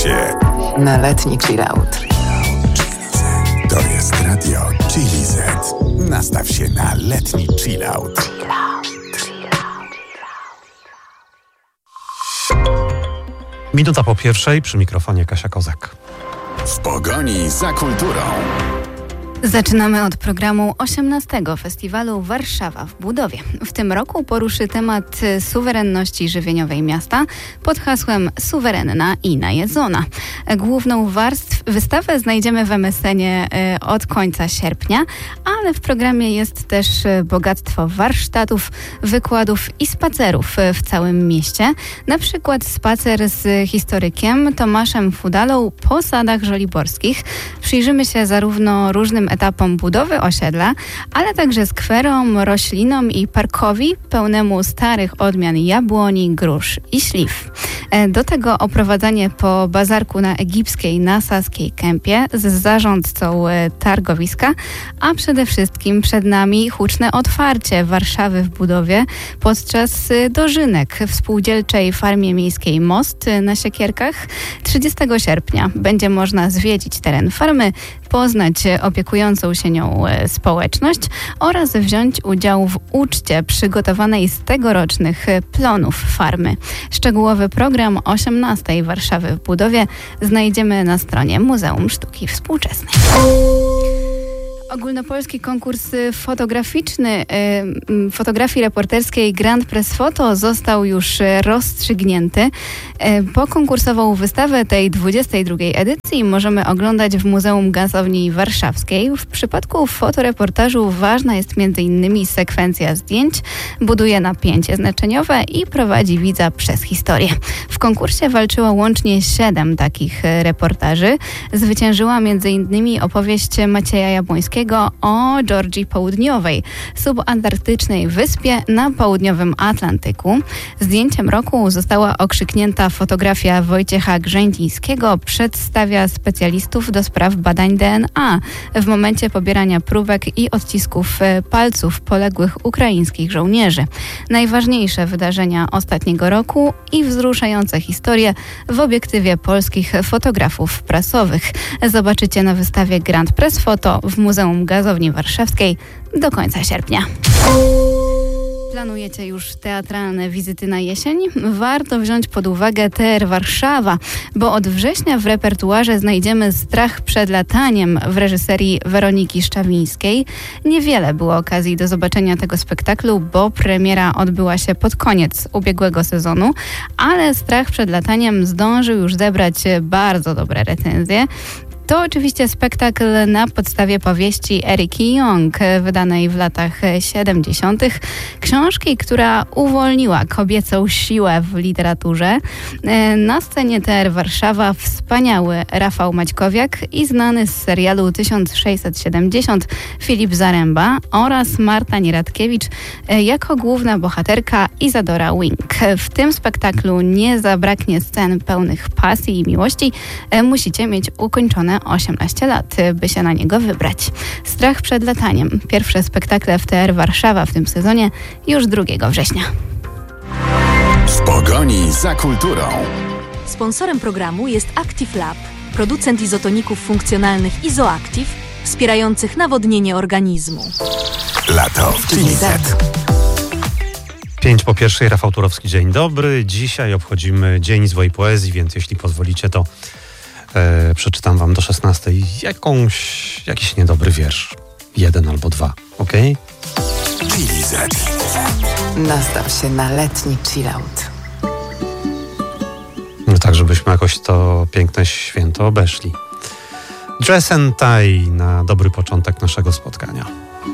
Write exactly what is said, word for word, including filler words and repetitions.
Na letni chillout. To jest radio Chili Z. Nastaw się na letni chillout. Minuta po pierwszej, przy mikrofonie Kasia Kozak. W pogoni za kulturą. Zaczynamy od programu osiemnastego Festiwalu Warszawa w budowie. W tym roku poruszy temat suwerenności żywieniowej miasta pod hasłem Suwerenna i najedzona. Główną warstw wystawę znajdziemy w em es enie od końca sierpnia, ale w programie jest też bogactwo warsztatów, wykładów i spacerów w całym mieście. Na przykład spacer z historykiem Tomaszem Fudalą po sadach żoliborskich. Przyjrzymy się zarówno różnym etapom budowy osiedla, ale także skwerom, roślinom i parkowi pełnemu starych odmian jabłoni, grusz i śliw. Do tego oprowadzanie po bazarku na Egipskiej na Saskiej Kępie z zarządcą targowiska, a przede wszystkim przed nami huczne otwarcie Warszawy w budowie podczas dożynek w spółdzielczej farmie miejskiej Most na Siekierkach. trzydziestego sierpnia będzie można zwiedzić teren farmy, poznać opiekującą się nią społeczność oraz wziąć udział w uczcie przygotowanej z tegorocznych plonów farmy. Szczegółowy program osiemnastej Warszawy w budowie znajdziemy na stronie Muzeum Sztuki Współczesnej. Ogólnopolski konkurs fotograficzny y, fotografii reporterskiej Grand Press Photo został już rozstrzygnięty. Y, pokonkursową wystawę tej dwudziestej drugiej edycji możemy oglądać w Muzeum Gazowni Warszawskiej. W przypadku fotoreportażu ważna jest między innymi sekwencja zdjęć, buduje napięcie znaczeniowe i prowadzi widza przez historię. W konkursie walczyło łącznie siedem takich reportaży. Zwyciężyła między innymi opowieść Macieja Jabłońskiego o Georgii Południowej, subantarktycznej wyspie na południowym Atlantyku. Zdjęciem roku została okrzyknięta fotografia Wojciecha Grzędzińskiego. Przedstawia specjalistów do spraw badań D N A w momencie pobierania próbek i odcisków palców poległych ukraińskich żołnierzy. Najważniejsze wydarzenia ostatniego roku i wzruszające historie w obiektywie polskich fotografów prasowych. Zobaczycie na wystawie Grand Press Photo w Muzeum Gazowni Warszawskiej do końca sierpnia. Planujecie już teatralne wizyty na jesień? Warto wziąć pod uwagę T R Warszawa, bo od września w repertuarze znajdziemy Strach przed lataniem w reżyserii Weroniki Szczawińskiej. Niewiele było okazji do zobaczenia tego spektaklu, bo premiera odbyła się pod koniec ubiegłego sezonu, ale Strach przed lataniem zdążył już zebrać bardzo dobre recenzje. To oczywiście spektakl na podstawie powieści Eriki Young, wydanej w latach siedemdziesiątych. Książki, która uwolniła kobiecą siłę w literaturze. Na scenie T R Warszawa wspaniały Rafał Maćkowiak i znany z serialu tysiąc sześćset siedemdziesiąt Filip Zaręba oraz Marta Nieradkiewicz jako główna bohaterka Izadora Wink. W tym spektaklu nie zabraknie scen pełnych pasji i miłości. Musicie mieć ukończone osiemnaście lat, by się na niego wybrać. Strach przed lataniem. Pierwsze spektakle w T R Warszawa w tym sezonie już drugiego września. W pogoni za kulturą. Sponsorem programu jest Active Lab, producent izotoników funkcjonalnych Izoactive, wspierających nawodnienie organizmu. Lato w Chili Z. Pięć po pierwszej, Rafał Turowski, dzień dobry. Dzisiaj obchodzimy Dzień Złej Poezji, więc jeśli pozwolicie, to E, przeczytam wam do szesnastej jakąś, jakiś niedobry wiersz. Jeden albo dwa, okej? Okay? Chili Z. Nastaw się na letni chillout. No tak, żebyśmy jakoś to piękne święto obeszli. Dress and tie na dobry początek naszego spotkania.